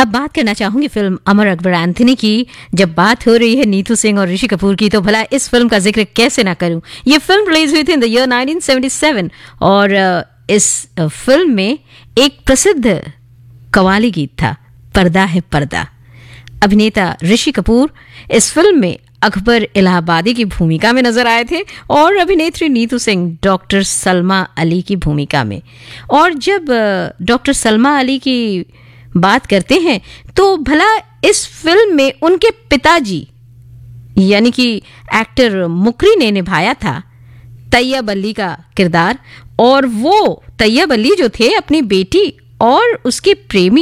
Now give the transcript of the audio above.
बात करना चाहूंगी फिल्म अमर अकबर एंथनी की। जब बात हो रही है नीतू सिंह और ऋषि कपूर की तो भला इस फिल्म का जिक्र कैसे ना करूं। ये फिल्म रिलीज हुई थी इन द ईयर 1977 और इस फिल्म में एक प्रसिद्ध कव्वाली गीत था, पर्दा है पर्दा। अभिनेता ऋषि कपूर इस फिल्म में अकबर इलाहाबादी की भूमिका में नजर आए थे और अभिनेत्री नीतू सिंह डॉक्टर सलमा अली की भूमिका में। और जब डॉक्टर सलमा अली की बात करते हैं तो भला इस फिल्म में उनके पिताजी यानी कि एक्टर मुकरी ने निभाया था तैयब अली का किरदार। और वो तैयब अली जो थे अपनी बेटी और उसके प्रेमी